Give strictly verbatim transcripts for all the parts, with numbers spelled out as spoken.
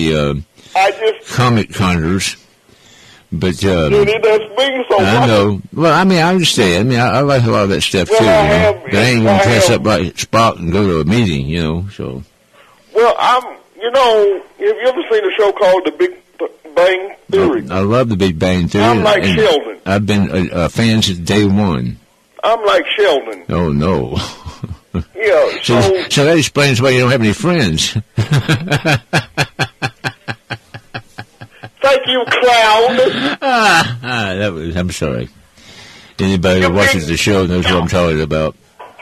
the uh, I just comic hunters. But um, dude, it does me so I know. Well, I mean, I understand. I mean, I, I like a lot of that stuff well, too. You I know? have, But I ain't gonna I dress have, up like Spock and go to a meeting, you know. So. Well, I'm. You know, have you ever seen a show called The Big Bang Theory? I, I love The Big Bang Theory. I'm like and Sheldon. I've been a, a fan since day one. I'm like Sheldon. Oh no. Yeah. So, So, so that explains why you don't have any friends. thank you, clown. ah, ah, that was. I'm sorry. Anybody that watches the show knows what I'm talking about.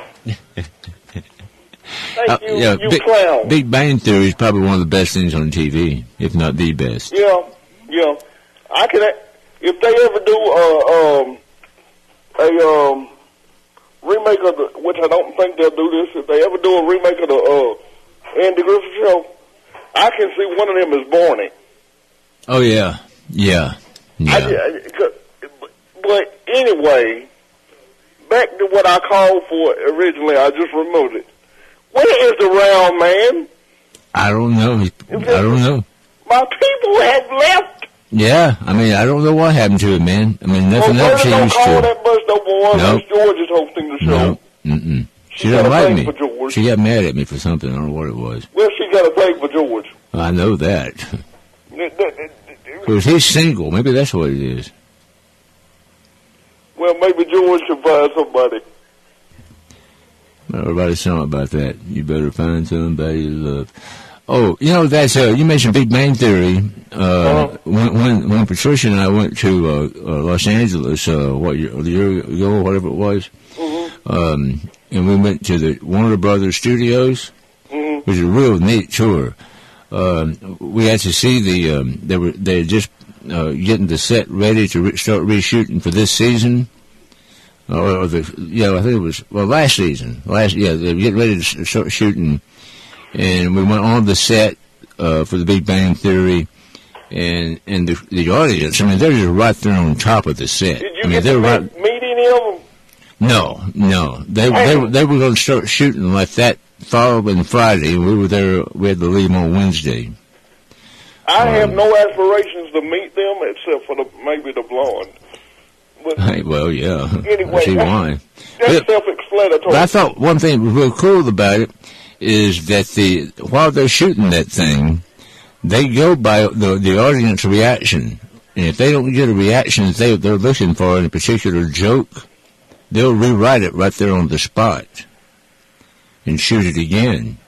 Thank Uh, you, yeah, you Big, clown. Big Bang Theory is probably one of the best things on T V, if not the best. Yeah, yeah. I can. If they ever do a um a um remake of the, which I don't think they'll do this. If they ever do a remake of the uh Andy Griffith Show, I can see one of them as Barney. Oh yeah, yeah, yeah. I, I, but anyway, back to what I called for originally. I just removed it. Where is the round man? I don't know. I don't know. My people have left. Yeah, I mean, I don't know what happened to it, man. I mean, nothing well, else don't changed call to. that bus no more. Nope. George is hosting the show. No, mm-mm. She, She doesn't got a like thing me. for George. She got mad at me for something. I don't know what it was. Well, she got a thing for George. I know that. Because he's single. Maybe that's what it is. Well, maybe George should find somebody. Everybody's something about that. You better find somebody to love. Oh, you know, that's, uh, you mentioned Big Bang Theory. Uh, Uh-huh. when, when, when Patricia and I went to, uh, uh Los Angeles, uh, what, year, a year ago, whatever it was, Mm-hmm. um, and we went to the Warner Brothers Studios, Mm-hmm. which was a real neat tour. Um, we had to see the, um, they were, they were just, uh, getting the set ready to re- start reshooting for this season. Or, or the, yeah, I think it was, well, last season. Last, yeah, they were getting ready to start shooting. And we went on the set, uh, for the Big Bang Theory. And, and the, the audience, I mean, they're just right there on top of the set. Did you I mean, get they're to right. meet, meet any of them? No, no. They, they, were- they were going to start shooting like that following Friday. We were there, we had to leave on Wednesday. I Um, have no aspirations to meet them except for the, maybe the blonde. But Hey, well, yeah. Anyway, I see that's- why. that's But- self-explanatory. But I thought one thing that was real cool about it is that the while they're shooting that thing, they go by the the audience reaction, and if they don't get a reaction that they they're looking for in a particular joke, they'll rewrite it right there on the spot and shoot it again.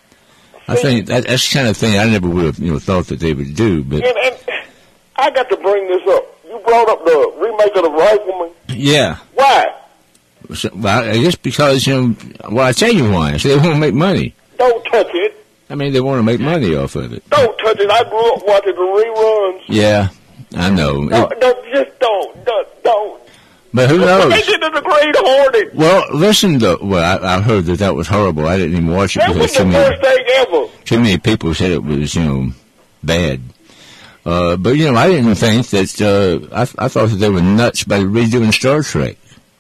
I think that, that's the kind of thing I never would have you know thought that they would do, but and, and I got to bring this up. You brought up the remake of The Rifleman. yeah. Why? So, well, I guess because you know, well, I tell you why. So they want to make money. Don't touch it. I mean, they want to make money off of it. Don't touch it. I grew up watching the reruns. Yeah, I know. No, It- no, just don't, don't, don't. but who They knows? get in the Great Hornet. Well, listen, though. Well, I, I heard that that was horrible. I didn't even watch it That was because too the many, worst thing ever. too many people said it was, you know, bad. Uh, but, you know, I didn't think that, uh, I, I thought that they were nuts by redoing Star Trek.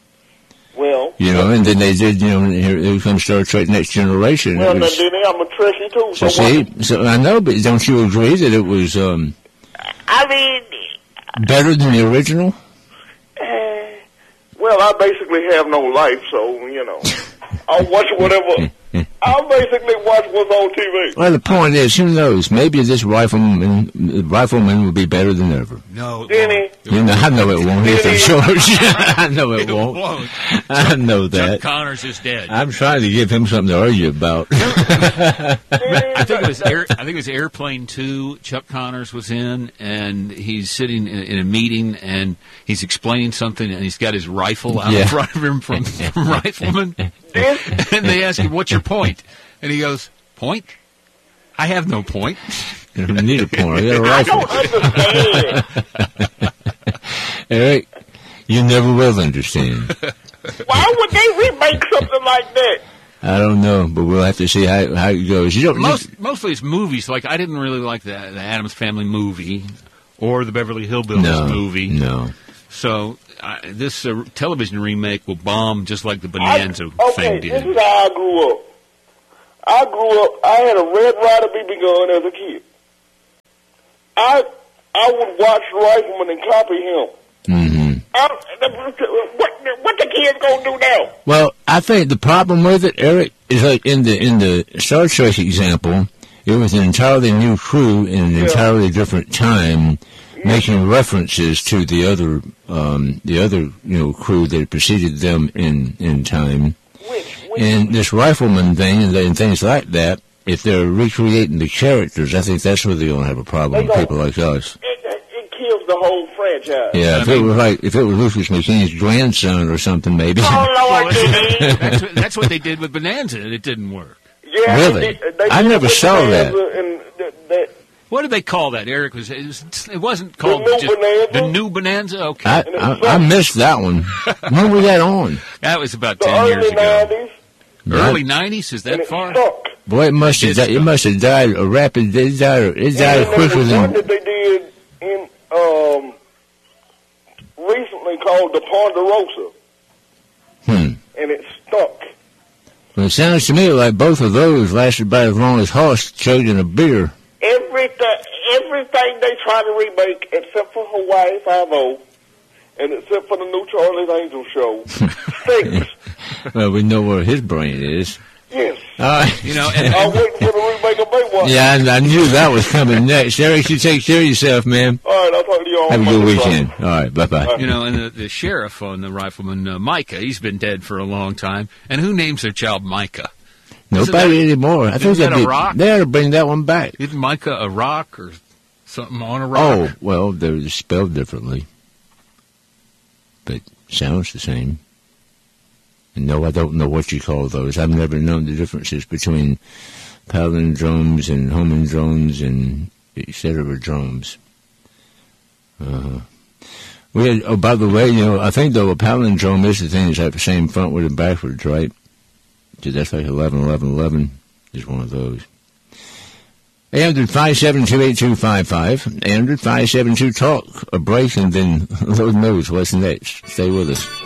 Well, You know, and then they did, you know, here, here comes Star Trek Next Generation. well, It now, was, Denny, I'm a Trekkie too. so, So see, what, so I know, but don't you agree that it was, um, I mean, better than the original? eh, well, I basically have no life, so you know, I'll watch whatever. I'll basically watch what's on T V. Well, the point is, who knows? Maybe this rifleman, rifleman will be better than ever. No, it Denny, won't. It You know, I know it won't either, George. I know it It won't. won't. I know Chuck that. Connors is dead. I'm trying to give him something to argue about. I think it was Air, I think it was Airplane Two. Chuck Connors was in, and he's sitting in, in a meeting, and he's explaining something, and he's got his rifle out Yeah. in front of him from, from Rifleman, and they ask him, "What's your point?" And he goes, "Point? I have no point." You don't need a point. I got a I rifle. don't understand. Eric, you never will understand. Why would they remake something like that? I don't know, but we'll have to see how how it goes. You don't Most, mostly it's movies. Like, I didn't really like the, the Addams Family movie or the Beverly Hillbillies no movie. No. So uh, this uh, television remake will bomb just like the Bonanza I, okay, thing this did. is how I grew up. I grew up. I had a Red Ryder B B gun as a kid. I would watch the rifleman and copy him. Mm-hmm. I, what, what the kids gonna do now? Well, I think the problem with it, Eric, is like in the in the Star Trek example, it was an entirely new crew in an Yeah. entirely different time, making references to the other um, the other you know crew that preceded them in in time. Which, which And this rifleman thing and, and things like that, if they're recreating the characters, I think that's where they're going to have a problem with people like us. it, it, it kills the whole franchise. Yeah, I if mean- it was like if it was Rufus McKinney's grandson or something, maybe. Oh Lord, Jimmy. that's, what, that's what they did with Bonanza, and it didn't work. Yeah, Really? they- they I did never it with saw that. Bonanza And that, that, What did they call that, Eric? Was it, was, it wasn't called New just Bonanza? the new Bonanza? Okay, I, I, I missed that one. When was that on? that was about the ten years early ago. nineties, Early nineties? Is and that it far? stuck. Boy, it must have It died, is it must have died a rapid. It died. It And died then there quicker was one than. that they did in um, recently called the Ponderosa, Hmm. and it stuck. Well, it sounds to me like both of those lasted about as long as Hoss chugging a beer. Everything, everything they try to remake, except for Hawaii Five-O, and except for the new Charlie's Angel show, stinks. Well, we know where his brain is. Yes. All right. You know, and, I'm waiting for the remake of Baywatch. Yeah, I, I knew that was coming next. Eric, you take care of yourself, man. All right, I'll talk to you on Have a good Monday, weekend. All right, bye-bye. you know, and the, the sheriff on the rifleman, uh, Micah, he's been dead for a long time. And who names their child Micah? Isn't Nobody that- anymore. I think isn't that they a rock? they ought to bring that one back. Isn't Micah a rock or something on a rock? Oh, well, they're spelled differently, but sounds the same. And no, I don't know what you call those. I've never known the differences between palindromes and homindromes and et cetera dromes. Uh-huh. We had, oh, by the way, you know, I think though a palindrome is the thing that's have the same frontward and backwards, right? So that's like eleven, eleven, eleven is one of those. eight hundred, five seven two, eight two five five. eight hundred, five seven two, talk. A break and then Lord knows what's next. Stay with us.